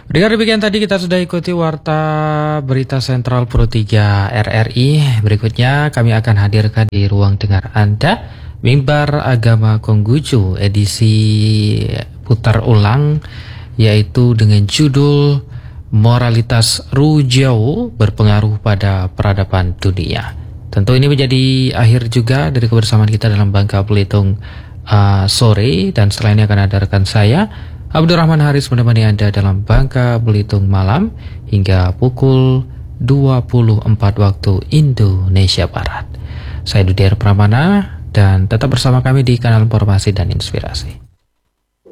Dengan demikian tadi kita sudah ikuti Warta Berita Sentral Pro 3 RRI. Berikutnya kami akan hadirkan di ruang dengar Anda Mimbar Agama Konghucu edisi putar ulang, yaitu dengan judul Moralitas Rujau Berpengaruh pada Peradaban Dunia. Tentu ini menjadi akhir juga dari kebersamaan kita dalam Bangka Belitung sore, dan setelah ini akan ada rekan saya Abdurrahman Haris menemani Anda dalam Bangka Belitung malam hingga pukul 24 waktu Indonesia Barat. Saya Dudier Pramana, dan tetap bersama kami di kanal Informasi dan Inspirasi.